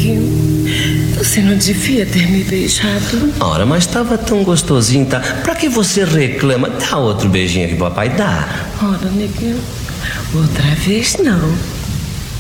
Neguinho, você não devia ter me beijado. Ora, mas estava tão gostosinho, tá? Pra que você reclama? Dá outro beijinho que o papai dá. Ora, Neguinho, outra vez não.